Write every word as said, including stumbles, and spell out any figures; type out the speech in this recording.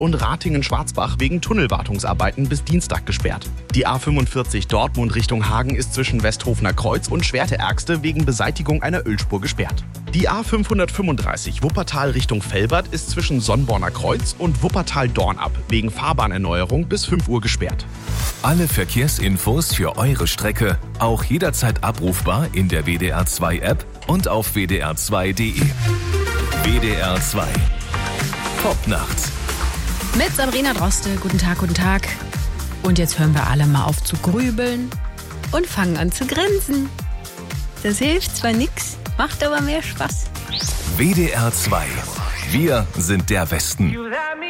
und Ratingen-Schwarzbach wegen Tunnelwartungsarbeiten bis Dienstag gesperrt. Die A fünfundvierzig Dortmund Richtung Hagen ist zwischen Westhofener Kreuz und Schwerte-Ärgste wegen Beseitigung einer Ölspur gesperrt. Die A fünfhundertfünfunddreißig Wuppertal Richtung Velbert ist zwischen Sonnborner Kreuz und Wuppertal-Dornab wegen Fahrbahnerneuerung bis fünf Uhr gesperrt. Alle Verkehrsinfos für eure Strecke auch jederzeit abrufbar in der W D R zwei App und auf w d r zwei punkt d e. W D R zwei. Top nachts. Mit Sabrina Droste. Guten Tag, guten Tag. Und jetzt hören wir alle mal auf zu grübeln und fangen an zu grinsen. Das hilft zwar nix, macht aber mehr Spaß. W D R zwei. Wir sind der Westen.